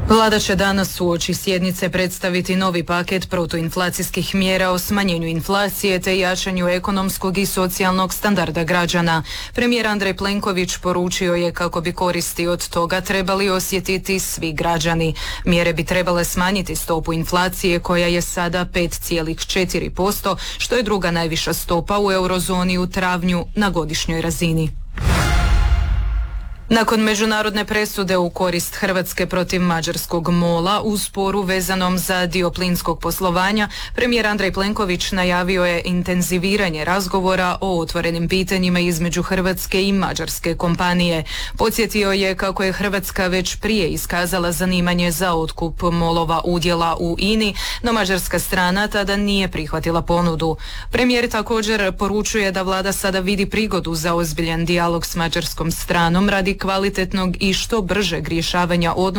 Vlada će danas uoči sjednice predstaviti novi paket protuinflacijskih mjera o smanjenju inflacije te jačanju ekonomskog i socijalnog standarda građana. Premijer Andrej Plenković poručio je kako bi koristi od toga trebali osjetiti svi građani. Mjere bi trebale smanjiti stopu inflacije koja je sada 5,4%, što je druga najviša stopa u eurozoni u travnju na godišnjoj razini. Nakon međunarodne presude u korist Hrvatske protiv mađarskog MOL-a u sporu vezanom za dio plinskog poslovanja, premijer Andrej Plenković najavio je intenziviranje razgovora o otvorenim pitanjima između Hrvatske i mađarske kompanije. Podsjetio je kako je Hrvatska već prije iskazala zanimanje za otkup MOL-ova udjela u INI, no mađarska strana tada nije prihvatila ponudu. Premijer također poručuje da vlada sada vidi prigodu za ozbiljan dijalog s mađarskom stranom radi kvalitetnog i što bržeg rješavanja odnosa